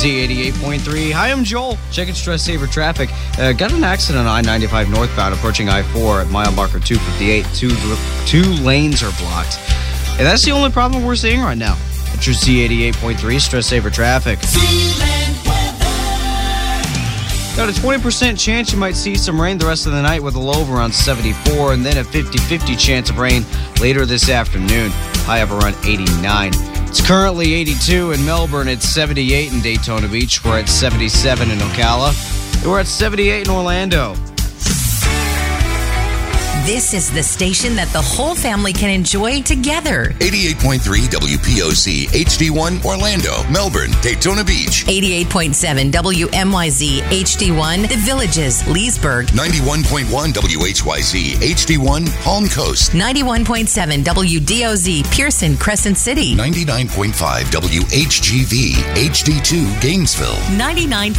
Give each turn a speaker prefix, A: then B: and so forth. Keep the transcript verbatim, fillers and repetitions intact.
A: Z eighty-eight point three. Hi, I'm Joel. Checking Stress Saver traffic. Uh, got an accident on I ninety-five northbound approaching I four at mile marker two fifty-eight. Two, two lanes are blocked. And that's the only problem we're seeing right now. It's your Z eighty-eight point three Stress Saver traffic. Got a twenty percent chance you might see some rain the rest of the night with a low of around seventy-four, and then a fifty-fifty chance of rain later this afternoon. High of around eighty-nine. It's currently eighty-two in Melbourne. It's seventy-eight in Daytona Beach. We're at seventy-seven in Ocala. And we're at seventy-eight in Orlando.
B: This is the station that the whole family can enjoy together.
C: eighty-eight point three W P O C H D one Orlando, Melbourne, Daytona Beach.
B: eighty-eight point seven W M Y Z H D one The Villages, Leesburg.
C: ninety-one point one W H Y Z H D one Palm Coast.
B: ninety-one point seven W D O Z Pearson, Crescent City.
C: ninety-nine point five W H G V H D two Gainesville.
B: ninety-nine